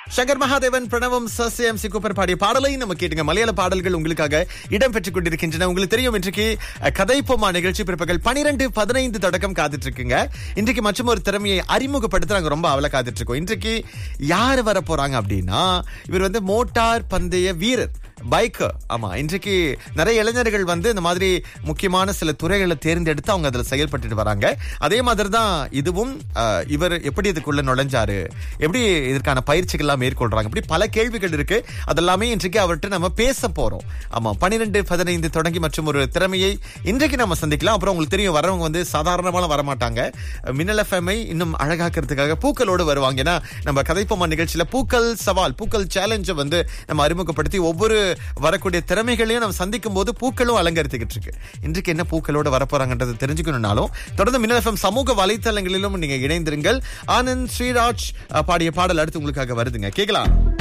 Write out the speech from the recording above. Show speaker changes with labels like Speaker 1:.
Speaker 1: சங்கர் மகாதேவன், பிரணவம், சசியம் சிக்குப்பர் பாடிய பாடலை நம்ம கேட்டுங்க. மலையாள பாடல்கள் உங்களுக்காக இடம் பெற்றுக் கொண்டிருக்கின்றன. உங்களுக்கு தெரியும், இன்றைக்கு கதைப்போமா நிகழ்ச்சி பிற்பகல் 12:15 தொடக்கம் காத்துட்டு இருக்குங்க. இன்றைக்கு மற்றும் ஒரு திறமையை அறிமுகப்படுத்த நாங்க ரொம்ப அவல காத்துட்டு இருக்கோம். இன்றைக்கு யாரு வர போறாங்க அப்படின்னா, இவர் வந்து மோட்டார் பந்தய வீரர், பைக்கர். ஆமா, இன்றைக்கு நிறைய இளைஞர்கள் வந்து இந்த மாதிரி முக்கியமான சில துறைகளை தேர்ந்தெடுத்து அவங்க அதுல செயல்பட்டு வராங்க. அதே மாதிரி தான் இதுவும். இவர் எப்படி இதுக்குள்ள நுழைஞ்சாரு, எப்படி இதற்கான பயிற்சிகள் எல்லாம் மேற்கொள்றாங்க, இப்படி பல கேள்விகள் இருக்கு. அதெல்லாமே இன்றைக்கு அவர்கிட்ட நம்ம பேச போறோம். ஆமா, 12:15 தொடங்கி மற்றும் ஒரு திறமையை இன்றைக்கு நம்ம சந்திக்கலாம். அப்புறம் உங்களுக்கு தெரியும், வரவங்க வந்து சாதாரணமான வரமாட்டாங்க. மின்னல் FM இன்னும் அழகாக்கிறதுக்காக பூக்களோடு வருவாங்க. ஏன்னா நம்ம கதைப்போமா நிகழ்ச்சியில பூக்கள் சவால், பூக்கள் சேலஞ்சை வந்து நம்ம அறிமுகப்படுத்தி ஒவ்வொரு வரக்கூடிய திறமைகளையும் நம்ம சந்திக்கும் போது பூக்களும் அலங்கரித்துக்கிட்டு இருக்கு. இன்றைக்கு என்ன பூக்களோட வரப்போறாங்கன்றது தெரிஞ்சுக்கணும்னாலும் தொடர்ந்து மின்னல் FM சமூக வலைத்தளங்களிலும் நீங்க இணைந்திருங்கள். ஆனந்த் ஸ்ரீராஜ் பாடிய பாடல் அடுத்து உங்களுக்காக வருதுங்க, கேட்கலாம்.